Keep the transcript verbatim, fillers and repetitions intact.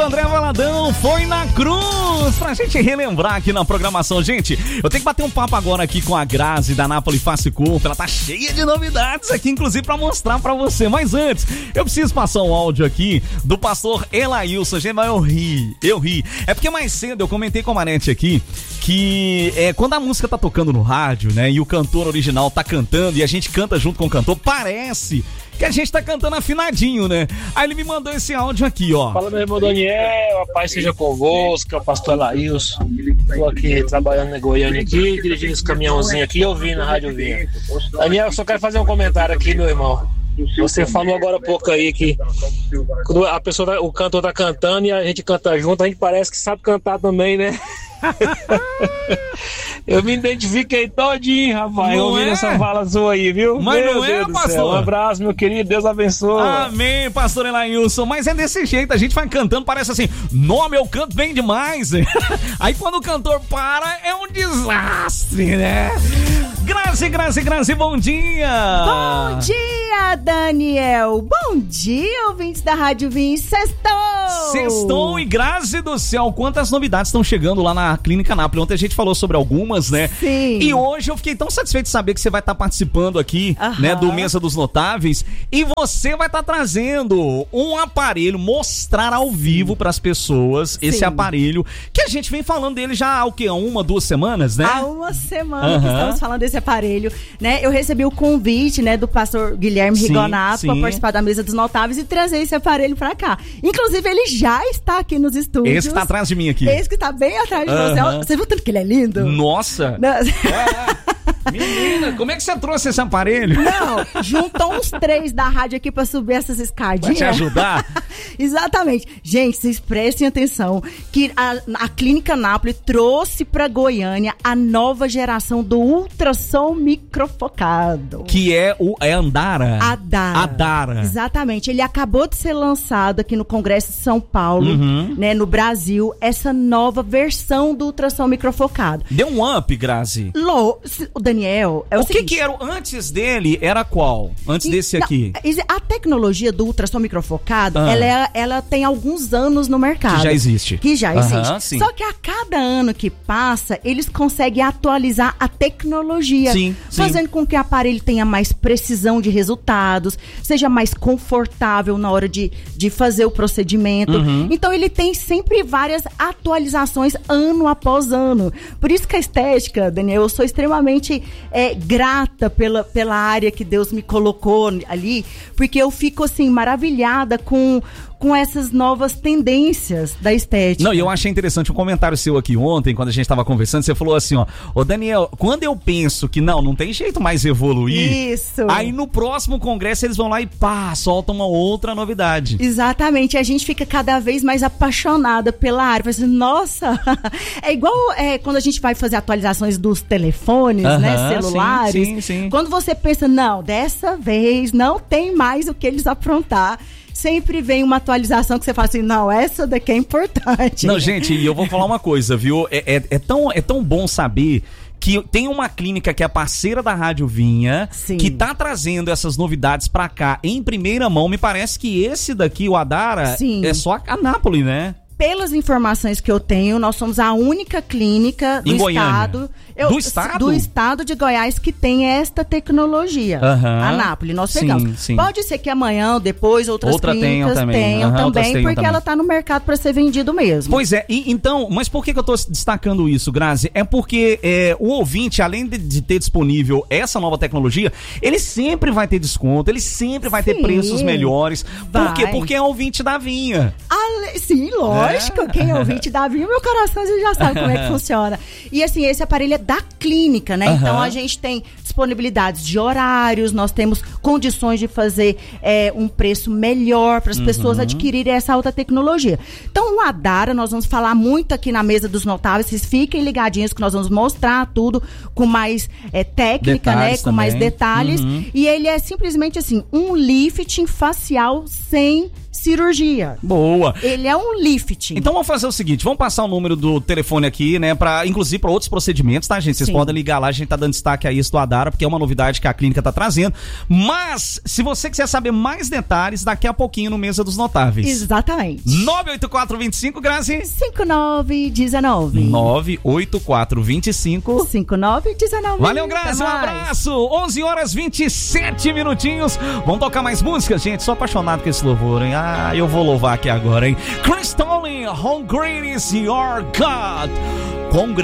André Valadão foi na cruz pra gente relembrar aqui na programação. Gente, eu tenho que bater um papo agora aqui com a Grazi da Napoli Face Corpo. Ela tá cheia de novidades aqui, inclusive pra mostrar pra você. Mas antes, eu preciso passar um áudio aqui do pastor Elailson. Gente, mas eu ri, eu ri. É porque mais cedo eu comentei com a Marete aqui que é, quando a música tá tocando no rádio, né, e o cantor original tá cantando e a gente canta junto com o cantor, parece que a gente tá cantando afinadinho, né? Aí ele me mandou esse áudio aqui, ó. Fala, meu irmão Daniel, a paz seja convosco, é o pastor Elailson. Tô aqui trabalhando em Goiânia aqui, dirigindo esse caminhãozinho aqui, ouvindo a Rádio Vinha. Daniel, eu só quero fazer um comentário aqui, meu irmão. Você falou agora há pouco aí que quando a pessoa, o cantor tá cantando e a gente canta junto, a gente parece que sabe cantar também, né? Eu me identifiquei todinho, rapaz, não ouvindo é? essa fala sua aí, viu? Mas meu não Deus é, pastor? Um abraço, meu querido, Deus abençoe. Amém, pastor Elailson. Mas é desse jeito, a gente vai cantando, parece assim, nó, meu canto vem demais. Aí quando o cantor para, é um desastre, né? Grazi, Grazi, Grazi, bom dia! Bom dia, Daniel! Bom dia, ouvintes da Rádio Vinha. Sextou! Sextou e Grazi do céu, quantas novidades estão chegando lá na Clínica Napoli. Ontem a gente falou sobre algumas, né? Sim. E hoje eu fiquei tão satisfeito de saber que você vai estar participando aqui, Aham. né, do Mesa dos Notáveis, e você vai estar trazendo um aparelho, mostrar ao vivo para as pessoas esse Sim. aparelho, que a gente vem falando dele já há o quê? Há uma, duas semanas, né? Há uma semana Aham. que estamos falando desse aparelho, né? Eu recebi o convite, né, do pastor Guilherme Sim, Rigonato para sim. participar da Mesa dos Notáveis e trazer esse aparelho para cá. Inclusive, ele já está aqui nos estúdios. Esse que tá atrás de mim aqui. Esse que tá bem atrás de Aham. você. Ó, você viu tanto que ele é lindo? Nossa! Não. É. Menina, como é que você trouxe esse aparelho? Não, juntou uns três da rádio aqui pra subir essas escadinhas. Vai te ajudar? Exatamente. Gente, vocês prestem atenção que a, a Clínica Napoli trouxe pra Goiânia a nova geração do ultrassom microfocado. Que é o é Andara? Adara. Adara. Exatamente. Ele acabou de ser lançado aqui no Congresso de São Paulo, Uhum. né, no Brasil, essa nova versão do ultrassom microfocado. Deu um up, Grazi. Lô, o Daniel, é o, O que seguinte, que era o- antes dele? Era qual? Antes desse Não, aqui? A tecnologia do ultrassom microfocado, Ah. ela, é- ela tem alguns anos no mercado. Que já existe. Que já Aham, existe. sim. Só que a cada ano que passa, eles conseguem atualizar a tecnologia. Sim, sim. Fazendo com que o aparelho tenha mais precisão de resultados, seja mais confortável na hora de, de fazer o procedimento. Uhum. Então ele tem sempre várias atualizações ano após ano. Por isso que a estética, Daniel, eu sou extremamente é, grata pela, pela área que Deus me colocou ali, porque eu fico assim maravilhada com, com essas novas tendências da estética. Não, e eu achei interessante um comentário seu aqui ontem, quando a gente tava conversando, você falou assim, ó, ô Daniel, quando eu penso que não, não tem jeito mais evoluir, Isso. aí no próximo congresso eles vão lá e pá, soltam uma outra novidade. Exatamente, a gente fica cada vez mais apaixonada pela área. Fala assim, nossa, é igual é, quando a gente vai fazer atualizações dos telefones, Aham, né, celulares. sim, sim, sim. Quando você pensa, não, dessa vez não tem mais o que eles aprontar. Sempre vem uma atualização que você fala assim, não, essa daqui é importante. Não, gente, e eu vou falar uma coisa, viu? É, é, é, tão, é tão bom saber que tem uma clínica que é parceira da Rádio Vinha, Sim. que tá trazendo essas novidades pra cá em primeira mão. Me parece que esse daqui, o Adara, Sim. é só a Nápoles, né? Pelas informações que eu tenho, nós somos a única clínica do Em Goiânia? estado, eu- Do estado? do estado de Goiás que tem esta tecnologia. Aham. A Nápoles, nós Sim, pegamos. sim. Pode ser que amanhã ou depois outras Outra clínicas tenham também. tenham Aham, outras também, tenham porque também. ela está no mercado para ser vendido mesmo. Pois é, e, então, mas por que, que eu tô destacando isso, Grazi? É porque é, o ouvinte, além de, de ter disponível essa nova tecnologia, ele sempre vai ter desconto, ele sempre vai ter Sim. preços melhores. Por Vai. quê? Porque é ouvinte da Vinha. Ale- Sim, lógico. É. Quem é ouvinte da Vinha, meu coração você já sabe como é que funciona. E assim, esse aparelho é da clínica, né? Aham. Então a gente tem disponibilidades de horários, nós temos condições de fazer é, um preço melhor para as Uhum. pessoas adquirirem essa alta tecnologia. Então o Adara, nós vamos falar muito aqui na Mesa dos Notáveis, vocês fiquem ligadinhos que nós vamos mostrar tudo com mais é, técnica, Detalhes né? Com mais também. detalhes. Uhum. E ele é simplesmente assim, um lifting facial sem cirurgia. Boa. Ele é um lifting. Então vamos fazer o seguinte, vamos passar o número do telefone aqui, né, pra, inclusive para outros procedimentos, tá, gente? Vocês Sim. podem ligar lá, a gente tá dando destaque a isso do Adara, porque é uma novidade que a clínica tá trazendo. Mas, se você quiser saber mais detalhes, daqui a pouquinho no Mesa dos Notáveis. Exatamente. nove oito quatro dois cinco, Grazi. cinco nove um nove. nove oito quatro dois cinco. cinco nove um nove. Valeu, Grazi, um abraço. onze horas e vinte e sete minutinhos. Vamos tocar mais músicas, gente? Sou apaixonado com esse louvor, hein? Ah, eu vou louvar aqui agora, hein? Chris Tomlin, How Great Is Your God. Com